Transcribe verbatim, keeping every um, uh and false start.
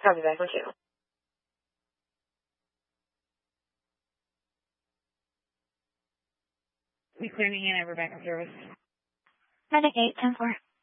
Copy back with you. We clearing in over backup service. Medic eight ten four.